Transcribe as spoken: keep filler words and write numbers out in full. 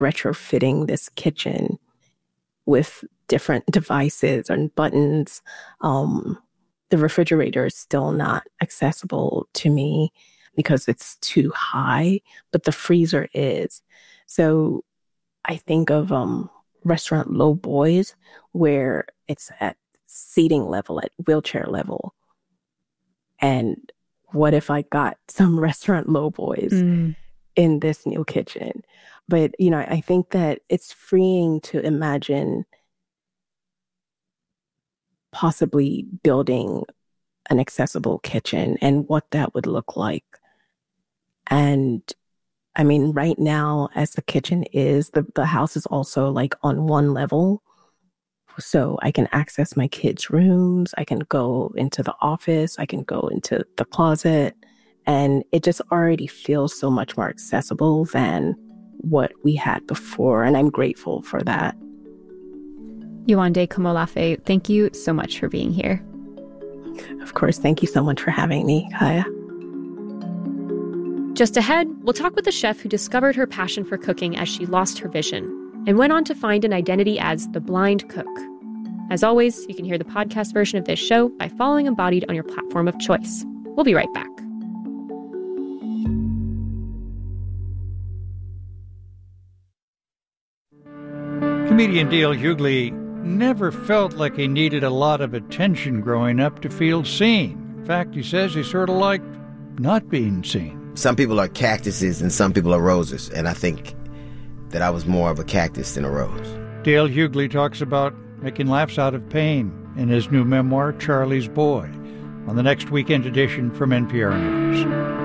retrofitting this kitchen with different devices and buttons. Um, the refrigerator is still not accessible to me because it's too high, but the freezer is. So I think of um, restaurant low boys where it's at seating level, at wheelchair level. And what if I got some restaurant low boys mm. in this new kitchen? But, you know, I think that it's freeing to imagine possibly building an accessible kitchen and what that would look like. And I mean, right now, as the kitchen is, the, the house is also like on one level. So I can access my kids' rooms. I can go into the office. I can go into the closet. And it just already feels so much more accessible than what we had before. And I'm grateful for that. Yewande Komolafe, thank you so much for being here. Of course. Thank you so much for having me, Kaya. Just ahead, we'll talk with the chef who discovered her passion for cooking as she lost her vision and went on to find an identity as the blind cook. As always, you can hear the podcast version of this show by following Embodied on your platform of choice. We'll be right back. Comedian Dale Hughley never felt like he needed a lot of attention growing up to feel seen. In fact, he says he sort of liked not being seen. Some people are cactuses and some people are roses, and I think that I was more of a cactus than a rose. Dale Hughley talks about making laughs out of pain in his new memoir, Charlie's Boy, on the next weekend edition from N P R News.